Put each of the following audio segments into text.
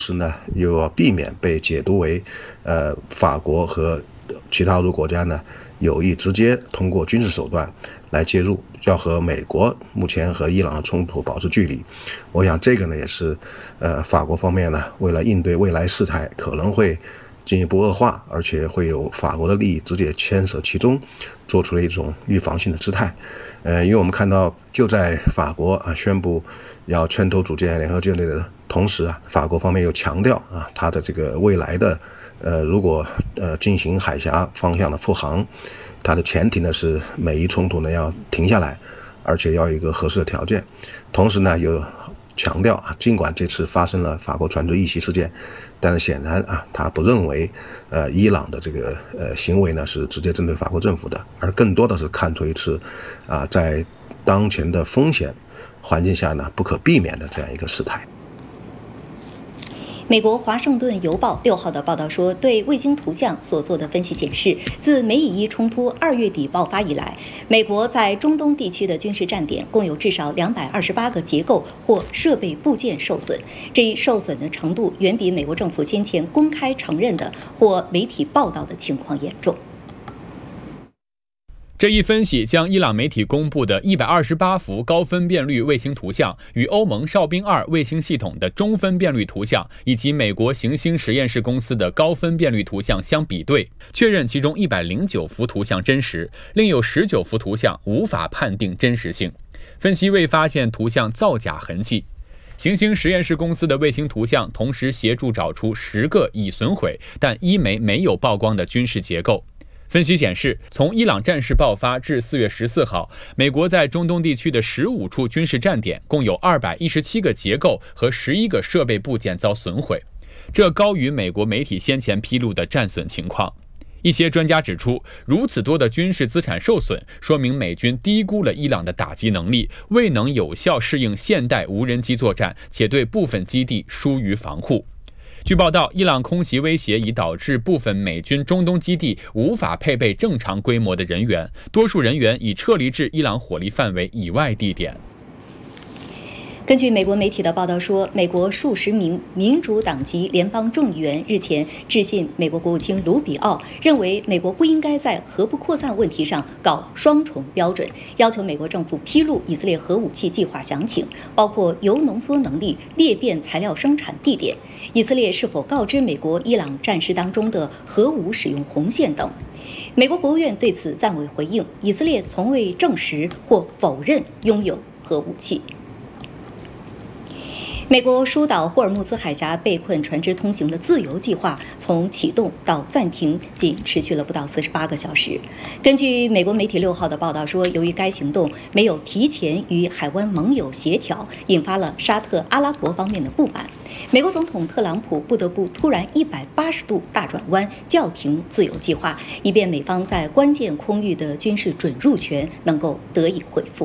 时呢，又要避免被解读为，法国和其他欧洲国家呢有意直接通过军事手段来介入，要和美国目前和伊朗的冲突保持距离。我想这个呢也是，法国方面呢为了应对未来事态可能会进一步恶化，而且会有法国的利益直接牵涉其中，做出了一种预防性的姿态。因为我们看到，就在法国宣布要牵头组建联合舰队的同时法国方面又强调它的这个未来的如果进行海峡方向的复航，它的前提呢是每一冲突呢要停下来，而且要有一个合适的条件。同时呢又强调尽管这次发生了法国船只遇袭事件，但是显然他不认为伊朗的这个行为呢是直接针对法国政府的，而更多的是看出一次在当前的风险环境下呢不可避免的这样一个事态。 美国《华盛顿邮报》6号的报道说，对卫星图像所做的分析显示，自美以伊冲突2月底爆发以来，美国在中东地区的军事站点共有至少228个结构或设备部件受损。这一受损的程度远比美国政府先前公开承认的或媒体报道的情况严重。 这一分析将伊朗媒体公布的128幅高分辨率卫星图像与欧盟哨兵2卫星系统的中分辨率图像以及美国行星实验室公司的高分辨率图像相比对，确认其中109幅图像真实，另有19幅图像无法判定真实性。分析未发现图像造假痕迹。行星实验室公司的卫星图像同时协助找出10个已损毁但1枚没有曝光的军事结构。分析显示，从伊朗战事爆发至4月14号，美国在中东地区的15处军事站点共有217个结构和11个设备部件遭损毁，这高于美国媒体先前披露的战损情况。一些专家指出，如此多的军事资产受损，说明美军低估了伊朗的打击能力，未能有效适应现代无人机作战，且对部分基地疏于防护。据报道，伊朗空袭威胁已导致部分美军中东基地无法配备正常规模的人员，多数人员已撤离至伊朗火力范围以外地点。 根据美国媒体的报道说，美国数十名民主党籍联邦众议员日前致信美国国务卿卢比奥，认为美国不应该在核不扩散问题上搞双重标准，要求美国政府披露以色列核武器计划详情，包括铀浓缩能力、裂变材料生产地点、以色列是否告知美国伊朗战事当中的核武使用红线等。美国国务院对此暂未回应，以色列从未证实或否认拥有核武器。美国疏导霍尔木兹海峡被困船只通行的自由计划从启动到暂停仅持续了不到48个小时。根据美国媒体6号的报道说，由于该行动没有提前与海湾盟友协调，引发了沙特阿拉伯方面的不满。美国总统特朗普不得不突然180度大转弯，叫停自由计划，以便美方在关键空域的军事准入权能够得以恢复。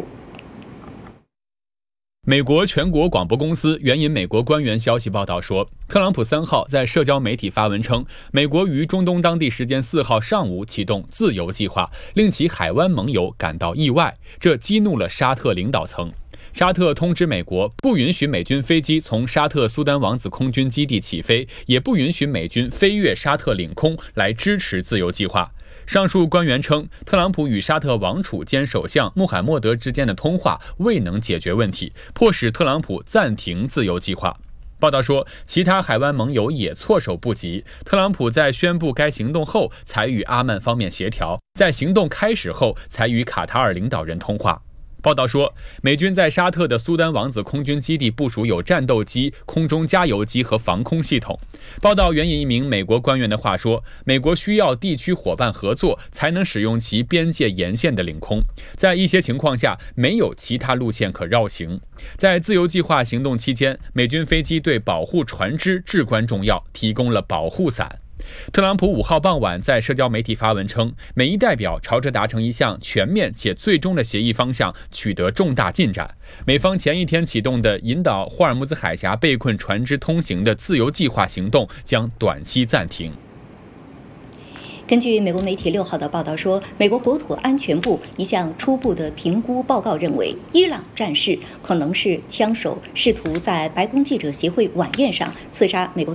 美国全国广播公司援引美国官员消息报道说，特朗普3号在社交媒体发文称，美国于中东当地时间4号上午启动自由计划，令其海湾盟友感到意外，这激怒了沙特领导层。沙特通知美国，不允许美军飞机从沙特苏丹王子空军基地起飞，也不允许美军飞越沙特领空来支持自由计划。上述官员称，特朗普与沙特王储兼首相穆罕默德之间的通话未能解决问题，迫使特朗普暂停自由计划。报道说，其他海湾盟友也措手不及，特朗普在宣布该行动后才与阿曼方面协调，在行动开始后才与卡塔尔领导人通话。报道说，美军在沙特的苏丹王子空军基地部署有战斗机、空中加油机和防空系统。报道援引一名美国官员的话说，美国需要地区伙伴合作才能使用其边界沿线的领空，在一些情况下没有其他路线可绕行。在自由计划行动期间，美军飞机对保护船只至关重要，提供了保护伞。特朗普5号傍晚在社交媒体发文称，美伊代表朝着达成一项全面且最终的协议方向取得重大进展。美方前一天启动的引导霍尔木兹海峡被困船只通行的自由计划行动将短期暂停。 根据美国媒体6号的报道说，美国国土安全部一项初步的评估报告认为，伊朗战士可能是枪手试图在白宫记者协会晚宴上刺杀美国